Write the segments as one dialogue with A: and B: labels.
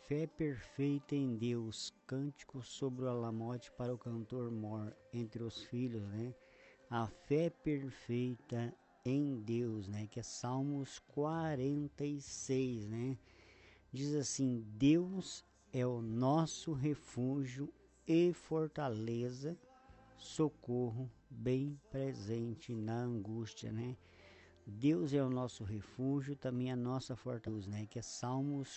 A: fé perfeita em Deus, cântico sobre o alamote para o cantor mor entre os filhos, né? A fé perfeita em Deus, né? Que é Salmos 46, né? Diz assim: Deus é o nosso refúgio e fortaleza, socorro bem presente na angústia, né? Deus é o nosso refúgio, também a nossa fortaleza, né? Que é Salmos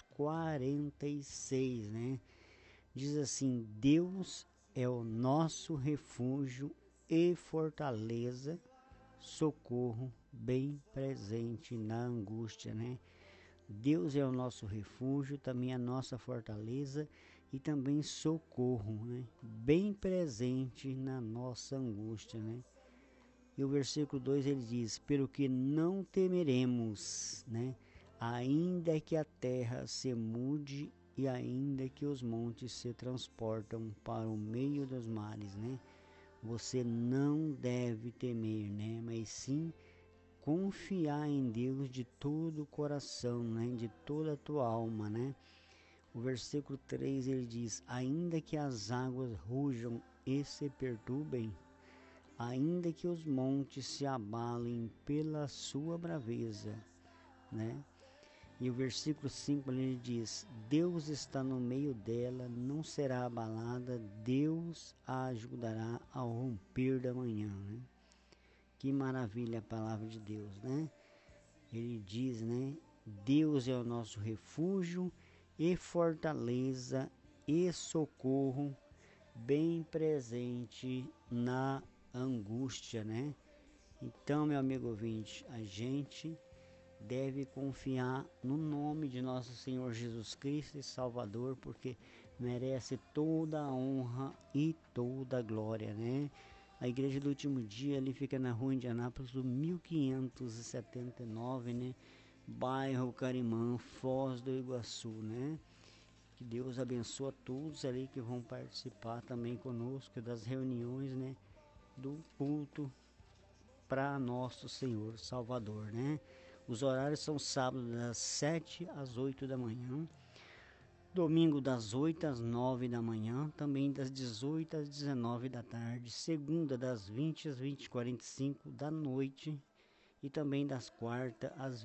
A: 46, né? Diz assim: Deus é o nosso refúgio e fortaleza, socorro bem presente na angústia, né? Deus é o nosso refúgio, também a nossa fortaleza e também socorro, né? Bem presente na nossa angústia, né? E o versículo 2 ele diz: pelo que não temeremos, né? Ainda que a terra se mude e ainda que os montes se transportam para o meio dos mares, né? Você não deve temer, né? Mas sim confiar em Deus de todo o coração, né? De toda a tua alma, né? O versículo 3 ele diz: ainda que as águas rujam e se perturbem, ainda que os montes se abalem pela sua braveza, né? E o versículo 5 ele diz: Deus está no meio dela, não será abalada, Deus a ajudará ao romper da manhã, né? Que maravilha a palavra de Deus, né? Ele diz, né? Deus é o nosso refúgio e fortaleza e socorro bem presente na angústia, né? Então, meu amigo ouvinte, a gente deve confiar no nome de nosso Senhor Jesus Cristo e Salvador, porque merece toda a honra e toda a glória, né? A igreja do último dia ali fica na rua Indianápolis, do 1579, né? Bairro Carimã, Foz do Iguaçu, né? Que Deus abençoe a todos ali que vão participar também conosco das reuniões, né? Do culto para nosso Senhor Salvador, né? Os horários são sábado das 7 às 8 da manhã, domingo das 8 às 9 da manhã, também das 18 às 19 da tarde, segunda das 20 às 20h45 da noite e também das quarta às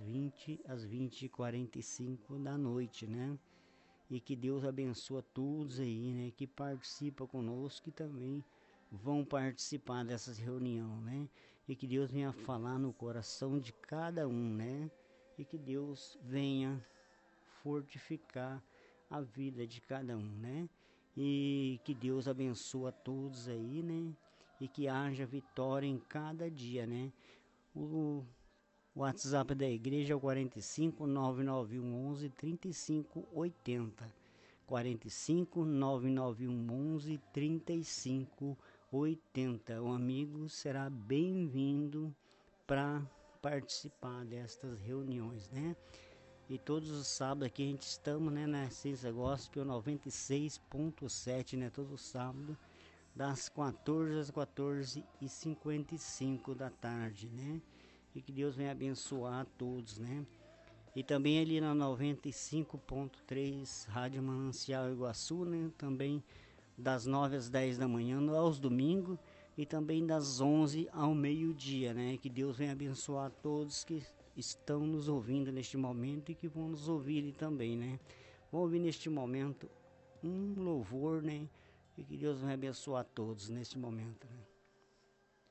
A: 20h45 da noite, né? E que Deus abençoe a todos aí, né? Que participam conosco e também vão participar dessas reuniões, né? E que Deus venha falar no coração de cada um, né? E que Deus venha fortificar a vida de cada um, né? E que Deus abençoe a todos aí, né? E que haja vitória em cada dia, né? O WhatsApp da igreja é o 45 991 11 35 80. 45 991 11 35 80. O amigo será bem-vindo para participar destas reuniões, né? E todos os sábados aqui a gente estamos, né, na Essência Gospel 96.7, né? Todo sábado das 14 às 14h55 da tarde, né? E que Deus venha abençoar a todos, né? E também ali na 95.3 Rádio Manancial Iguaçu, né? Também das 9 às 10 da manhã aos domingos e também das 11 ao meio-dia, né? Que Deus venha abençoar a todos que estão nos ouvindo neste momento e que vão nos ouvir também, né? Vamos ouvir neste momento um louvor, né? E que Deus venha abençoar a todos neste momento, né?